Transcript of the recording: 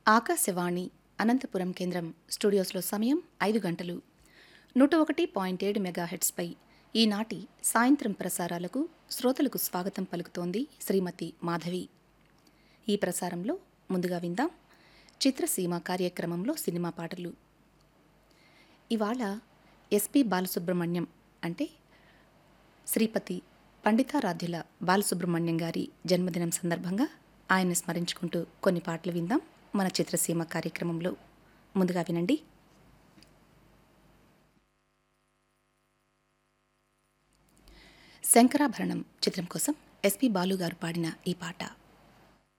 ఆకాశవాణి అనంతపురం కేంద్రం స్టూడియోస్లో సమయం 5 గంటలు 101.7 మెగాహెట్స్పై ఈనాటి సాయంత్రం ప్రసారాలకు శ్రోతలకు స్వాగతం పలుకుతోంది శ్రీమతి మాధవి. ఈ ప్రసారంలో ముందుగా విందాం చిత్రసీమ కార్యక్రమంలో సినిమా పాటలు. ఇవాళ ఎస్పి బాలసుబ్రహ్మణ్యం అంటే శ్రీపతి పండితారాధ్యుల బాలసుబ్రహ్మణ్యం గారి జన్మదినం సందర్భంగా ఆయన్ని స్మరించుకుంటూ కొన్ని పాటలు విందాం మన చిత్రసీమ కార్యక్రమంలో. ముందుగా వినండి. శంకరాభరణం చిత్రం కోసం ఎస్పి బాలు గారు పాడిన ఈ పాట.